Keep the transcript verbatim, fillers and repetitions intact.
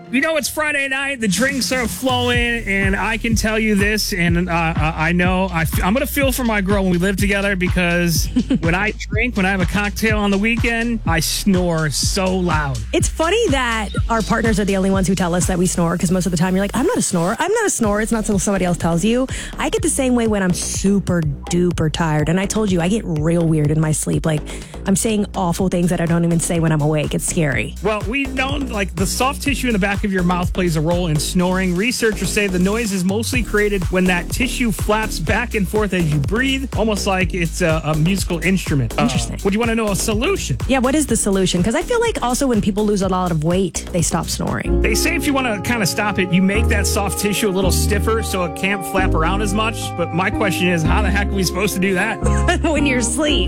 You know, it's Friday night, the drinks are flowing, and I can tell you this, and uh, I know I f- I'm going to feel for my girl when we live together, because when I drink, when I have a cocktail on the weekend, I snore so loud. It's funny that our partners are the only ones who tell us that we snore, because most of the time you're like, I'm not a snorer. I'm not a snorer. It's not until somebody else tells you. I get the same way when I'm super duper tired, and I told you, I get real weird in my sleep. Like, I'm saying awful things that I don't even say when I'm awake. It's scary. Well, we've known, like, the soft tissue in the back of your mouth plays a role in snoring. Researchers say the noise is mostly created when that tissue flaps back and forth as you breathe, almost like it's a, a musical instrument. Interesting. Uh, would you want to know a solution? Yeah, what is the solution? Because I feel like also when people lose a lot of weight, they stop snoring. They say if you want to kind of stop it, you make that soft tissue a little stiffer so it can't flap around as much. But my question is, how the heck are we supposed to do that? When you're asleep.